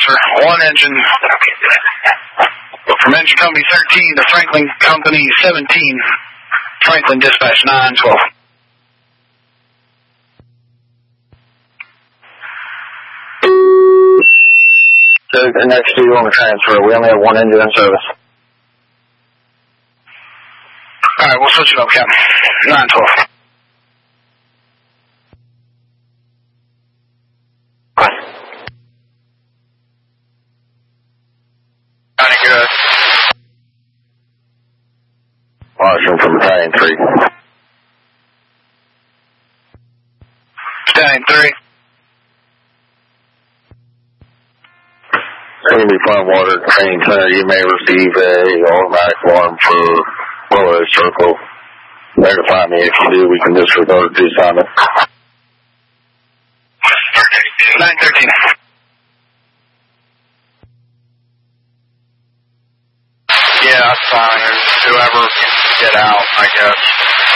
transfer. One engine. From Engine Company 13 to Franklin Company 17. Franklin Dispatch 912. So the next two on the transfer. We only have one engine in service. All right, we'll switch it up, Captain. 912. Sounding good. Marshall from Battalion 3. Battalion 3. Enemy Farm Water Training Center, you may receive a automatic alarm for Willow Circle. Notify me if you do, we can disregard the assignment. 913. Yeah, that's fine. Whoever can get out, I guess.